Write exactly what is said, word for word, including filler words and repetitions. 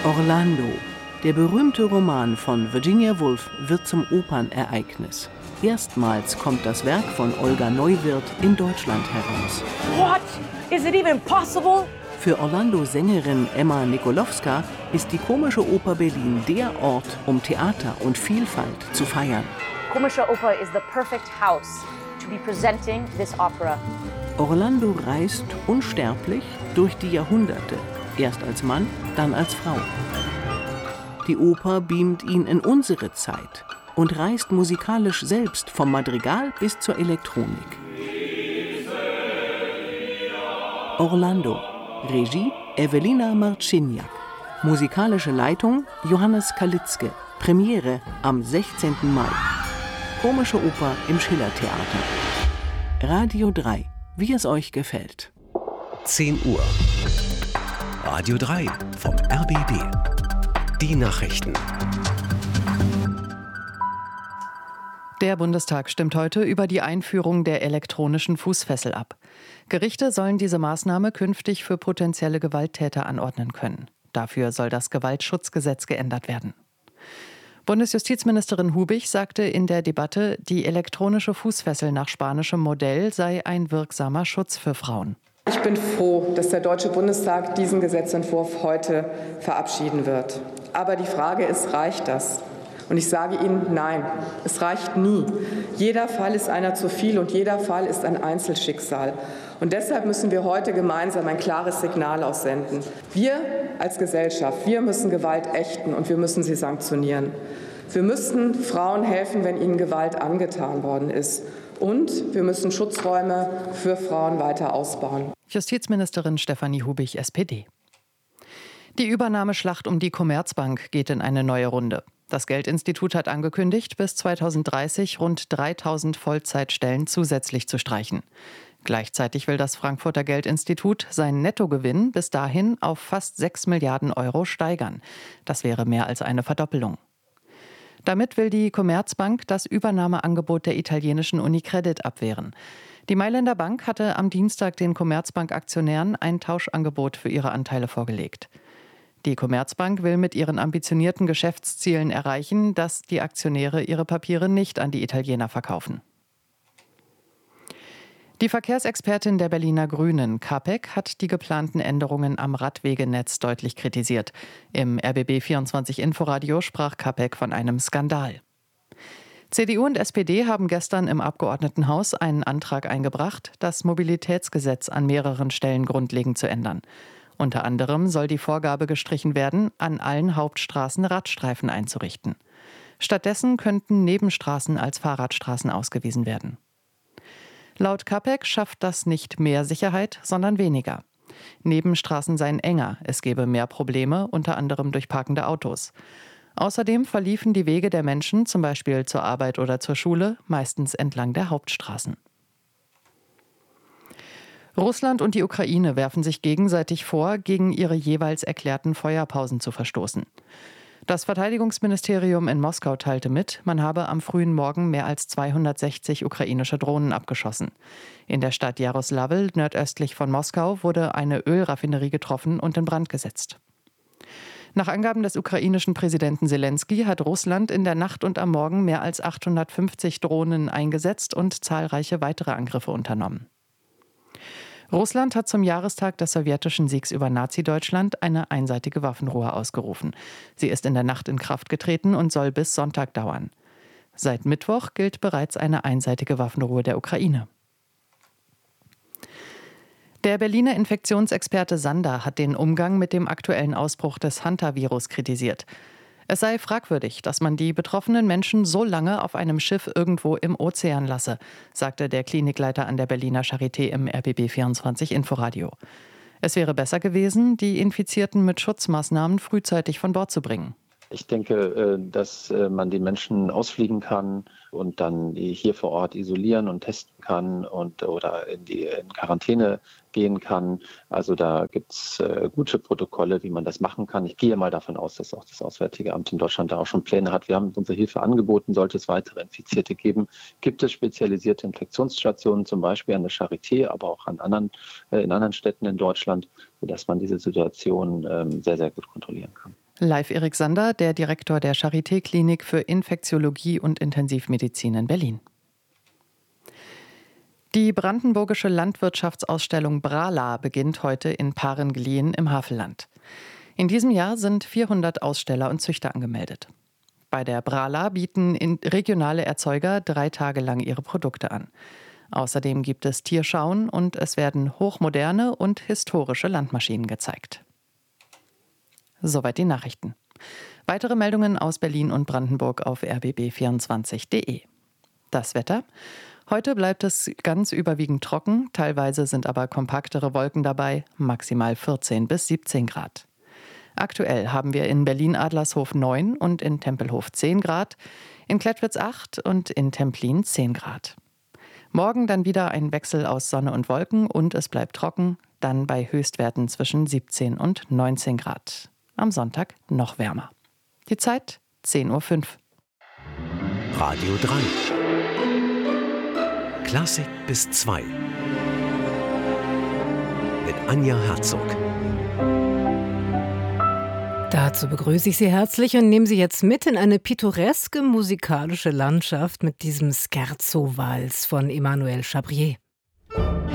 Orlando, der berühmte Roman von Virginia Woolf, wird zum Opernereignis. Erstmals kommt das Werk von Olga Neuwirth in Deutschland heraus. What? Is it even possible? Für Orlando-Sängerin Emma Nikolowska ist die Komische Oper Berlin der Ort, um Theater und Vielfalt zu feiern. Komische Oper is the perfect house to be presenting this opera. Orlando reist unsterblich durch die Jahrhunderte, erst als Mann, dann als Frau. Die Oper beamt ihn in unsere Zeit und reist musikalisch selbst vom Madrigal bis zur Elektronik. Orlando, Regie Ewelina Marciniak, musikalische Leitung Johannes Kalitzke, Premiere am sechzehnten Mai. Komische Oper im Schillertheater. Radio drei, wie es euch gefällt. zehn Uhr. Radio drei vom R B B. Die Nachrichten. Der Bundestag stimmt heute über die Einführung der elektronischen Fußfessel ab. Gerichte sollen diese Maßnahme künftig für potenzielle Gewalttäter anordnen können. Dafür soll das Gewaltschutzgesetz geändert werden. Bundesjustizministerin Hubig sagte in der Debatte, die elektronische Fußfessel nach spanischem Modell sei ein wirksamer Schutz für Frauen. Ich bin froh, dass der Deutsche Bundestag diesen Gesetzentwurf heute verabschieden wird. Aber die Frage ist, reicht das? Und ich sage Ihnen, nein, es reicht nie. Jeder Fall ist einer zu viel und jeder Fall ist ein Einzelschicksal. Und deshalb müssen wir heute gemeinsam ein klares Signal aussenden. Wir als Gesellschaft, wir müssen Gewalt ächten und wir müssen sie sanktionieren. Wir müssen Frauen helfen, wenn ihnen Gewalt angetan worden ist. Und wir müssen Schutzräume für Frauen weiter ausbauen. Justizministerin Stefanie Hubig, S P D. Die Übernahmeschlacht um die Commerzbank geht in eine neue Runde. Das Geldinstitut hat angekündigt, bis zweitausenddreißig rund dreitausend Vollzeitstellen zusätzlich zu streichen. Gleichzeitig will das Frankfurter Geldinstitut seinen Nettogewinn bis dahin auf fast sechs Milliarden Euro steigern. Das wäre mehr als eine Verdoppelung. Damit will die Commerzbank das Übernahmeangebot der italienischen Unicredit abwehren. Die Mailänder Bank hatte am Dienstag den Commerzbank-Aktionären ein Tauschangebot für ihre Anteile vorgelegt. Die Commerzbank will mit ihren ambitionierten Geschäftszielen erreichen, dass die Aktionäre ihre Papiere nicht an die Italiener verkaufen. Die Verkehrsexpertin der Berliner Grünen, Capek, hat die geplanten Änderungen am Radwegenetz deutlich kritisiert. Im R B B vierundzwanzig Inforadio sprach Capek von einem Skandal. C D U und S P D haben gestern im Abgeordnetenhaus einen Antrag eingebracht, das Mobilitätsgesetz an mehreren Stellen grundlegend zu ändern. Unter anderem soll die Vorgabe gestrichen werden, an allen Hauptstraßen Radstreifen einzurichten. Stattdessen könnten Nebenstraßen als Fahrradstraßen ausgewiesen werden. Laut Capek schafft das nicht mehr Sicherheit, sondern weniger. Nebenstraßen seien enger, es gebe mehr Probleme, unter anderem durch parkende Autos. Außerdem verliefen die Wege der Menschen, zum Beispiel zur Arbeit oder zur Schule, meistens entlang der Hauptstraßen. Russland und die Ukraine werfen sich gegenseitig vor, gegen ihre jeweils erklärten Feuerpausen zu verstoßen. Das Verteidigungsministerium in Moskau teilte mit, man habe am frühen Morgen mehr als zweihundertsechzig ukrainische Drohnen abgeschossen. In der Stadt Jaroslawl, nordöstlich von Moskau, wurde eine Ölraffinerie getroffen und in Brand gesetzt. Nach Angaben des ukrainischen Präsidenten Selenskyj hat Russland in der Nacht und am Morgen mehr als achthundertfünfzig Drohnen eingesetzt und zahlreiche weitere Angriffe unternommen. Russland hat zum Jahrestag des sowjetischen Siegs über Nazi-Deutschland eine einseitige Waffenruhe ausgerufen. Sie ist in der Nacht in Kraft getreten und soll bis Sonntag dauern. Seit Mittwoch gilt bereits eine einseitige Waffenruhe der Ukraine. Der Berliner Infektionsexperte Sander hat den Umgang mit dem aktuellen Ausbruch des Hantavirus kritisiert. Es sei fragwürdig, dass man die betroffenen Menschen so lange auf einem Schiff irgendwo im Ozean lasse, sagte der Klinikleiter an der Berliner Charité im R B B vierundzwanzig Inforadio. Es wäre besser gewesen, die Infizierten mit Schutzmaßnahmen frühzeitig von Bord zu bringen. Ich denke, dass man die Menschen ausfliegen kann und dann hier vor Ort isolieren und testen kann und oder in die in Quarantäne gehen kann. Also da gibt es gute Protokolle, wie man das machen kann. Ich gehe mal davon aus, dass auch das Auswärtige Amt in Deutschland da auch schon Pläne hat. Wir haben unsere Hilfe angeboten, sollte es weitere Infizierte geben. Gibt es spezialisierte Infektionsstationen, zum Beispiel an der Charité, aber auch an anderen, in anderen Städten in Deutschland, sodass man diese Situation sehr, sehr gut kontrollieren kann. Live Erik Sander, der Direktor der Charité-Klinik für Infektiologie und Intensivmedizin in Berlin. Die brandenburgische Landwirtschaftsausstellung Brala beginnt heute in Parenglien im Havelland. In diesem Jahr sind vierhundert Aussteller und Züchter angemeldet. Bei der Brala bieten regionale Erzeuger drei Tage lang ihre Produkte an. Außerdem gibt es Tierschauen und es werden hochmoderne und historische Landmaschinen gezeigt. Soweit die Nachrichten. Weitere Meldungen aus Berlin und Brandenburg auf r b b vierundzwanzig punkt d e. Das Wetter. Heute bleibt es ganz überwiegend trocken, teilweise sind aber kompaktere Wolken dabei, maximal vierzehn bis siebzehn Grad. Aktuell haben wir in Berlin-Adlershof neun und in Tempelhof zehn Grad, in Klettwitz acht und in Templin zehn Grad. Morgen dann wieder ein Wechsel aus Sonne und Wolken und es bleibt trocken, dann bei Höchstwerten zwischen siebzehn und neunzehn Grad. Am Sonntag noch wärmer. Die Zeit zehn Uhr fünf. Radio drei. Klassik bis zwei. Mit Anja Herzog. Dazu begrüße ich Sie herzlich und nehme Sie jetzt mit in eine pittoreske musikalische Landschaft mit diesem Scherzo-Vals von Emmanuel Chabrier.